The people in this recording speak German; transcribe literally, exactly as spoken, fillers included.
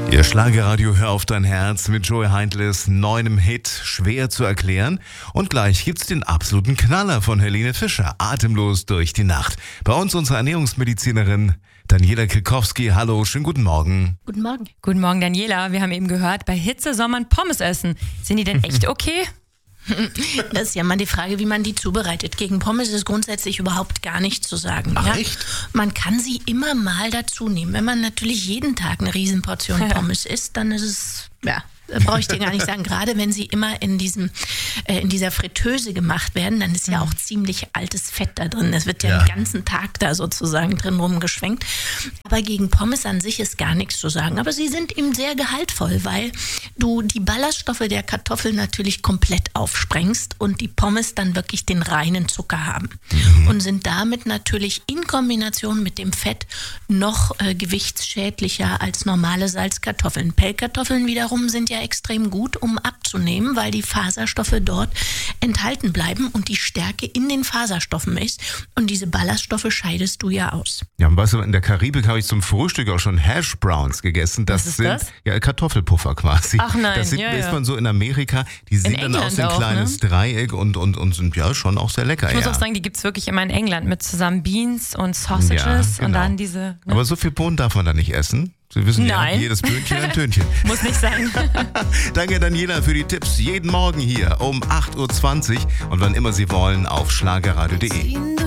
Ihr Schlagerradio Hör auf dein Herz mit Joey Heindles neuem Hit Schwer zu erklären. Und gleich gibt's den absoluten Knaller von Helene Fischer, Atemlos durch die Nacht. Bei uns unsere Ernährungsmedizinerin Daniela Kilkowski. Hallo, schönen guten Morgen. Guten Morgen. Guten Morgen, Daniela. Wir haben eben gehört, bei Hitze soll man Pommes essen. Sind die denn echt okay? Das ist ja mal die Frage, wie man die zubereitet. Gegen Pommes ist grundsätzlich überhaupt gar nichts zu sagen. Ach, ja? echt? Man kann sie immer mal dazu nehmen. Wenn man natürlich jeden Tag eine Riesenportion Pommes isst, dann ist es, ja, brauche ich dir gar nicht sagen. Gerade wenn sie immer in diesem, äh, in dieser Fritteuse gemacht werden, dann ist ja auch ziemlich altes Fett da drin. Das wird ja, Ja. den ganzen Tag da sozusagen drin rumgeschwenkt. Aber gegen Pommes an sich ist gar nichts zu sagen. Aber sie sind eben sehr gehaltvoll, weil du die Ballaststoffe der Kartoffel natürlich komplett aufsprengst und die Pommes dann wirklich den reinen Zucker haben. Mhm. Und sind damit natürlich in Kombination mit dem Fett noch äh, gewichtsschädlicher als normale Salzkartoffeln. Pellkartoffeln wiederum sind ja extrem gut, um abzunehmen, weil die Faserstoffe dort enthalten bleiben und die Stärke in den Faserstoffen ist. Und diese Ballaststoffe scheidest du ja aus. Ja, und weißt du, in der Karibik habe ich zum Frühstück auch schon Hash Browns gegessen. Das Was ist sind das? ja Kartoffelpuffer quasi. Ach nein, das sieht, ja, ist ja. man so in Amerika. Die sehen dann England aus wie ein auch, kleines ne? Dreieck und, und, und sind ja schon auch sehr lecker. Ich muss ja. auch sagen, die gibt es wirklich immer in England mit zusammen Beans und Sausages Ja, genau. und dann diese... Ne? Aber so viel Bohnen darf man da nicht essen. Sie wissen Nein. ja, jedes Böhnchen ein Tönchen. Muss nicht sein. Danke Daniela für die Tipps. Jeden Morgen hier um acht Uhr zwanzig und wann immer Sie wollen auf schlagerradio punkt de.